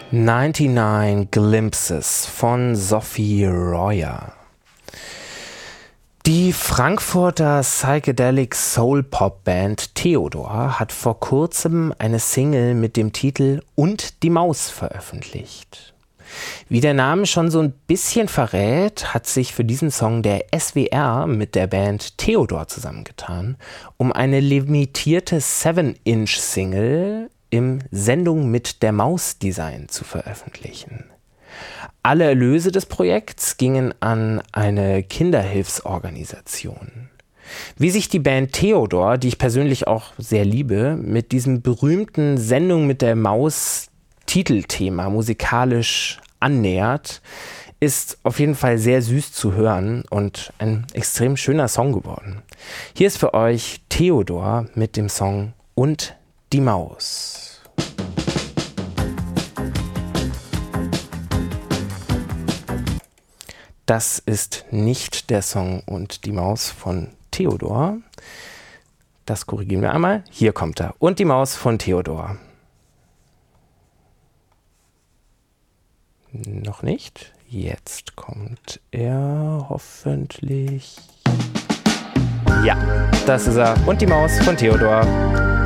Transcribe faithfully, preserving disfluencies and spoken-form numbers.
neunundneunzig Glimpses von Sophie Royer. Die Frankfurter Psychedelic Soul Pop Band Theodor hat vor kurzem eine Single mit dem Titel Und die Maus veröffentlicht. Wie der Name schon so ein bisschen verrät, hat sich für diesen Song der S W R mit der Band Theodor zusammengetan, um eine limitierte seven Inch Single im Sendung mit der Maus-Design zu veröffentlichen. Alle Erlöse des Projekts gingen an eine Kinderhilfsorganisation. Wie sich die Band Theodor, die ich persönlich auch sehr liebe, mit diesem berühmten Sendung mit der Maus-Titelthema musikalisch annähert, ist auf jeden Fall sehr süß zu hören und ein extrem schöner Song geworden. Hier ist für euch Theodor mit dem Song Und die Maus. Das ist nicht der Song Und die Maus von Theodor. Das korrigieren wir einmal. Hier kommt er. Und die Maus von Theodor. Noch nicht. Jetzt kommt er hoffentlich. Ja, das ist er. Und die Maus von Theodor.